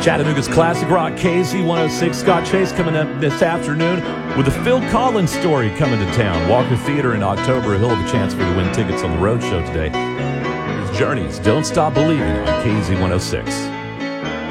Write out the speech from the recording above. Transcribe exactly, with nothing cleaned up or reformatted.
Chattanooga's Classic Rock, K Z one oh six. Scott Chase coming up this afternoon with a Phil Collins story coming to town. Walker Theater in October. He'll have a chance for you to win tickets on the road show today. His Journeys, Don't Stop Believing on K Z one oh six.